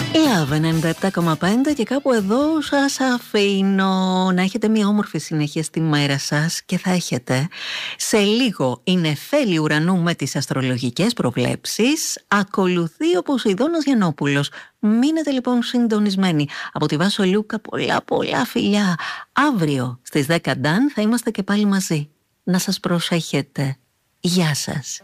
Love 97,5 και κάπου εδώ σας αφήνω να έχετε μια όμορφη συνέχεια στη μέρα σας και θα έχετε σε λίγο η νεφέλη ουρανού με τις αστρολογικές προβλέψεις. Ακολουθεί ο Ποσειδώνας Γιαννόπουλος. Μείνετε λοιπόν συντονισμένοι. Από τη Βάσο Λούκα πολλά φιλιά. Αύριο στις 10 Νταν θα είμαστε και πάλι μαζί. Να σας προσέχετε. Γεια σας.